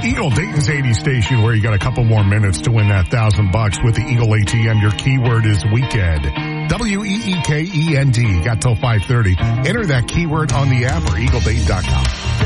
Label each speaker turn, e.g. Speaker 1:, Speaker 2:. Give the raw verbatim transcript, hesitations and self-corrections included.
Speaker 1: Eagle, Dayton's eighty station, where you got a couple more minutes to win that thousand bucks with the Eagle A T M. Your keyword is weekend. W E E K E N D. Got till five thirty. Enter that keyword on the app or eagle dayton dot com.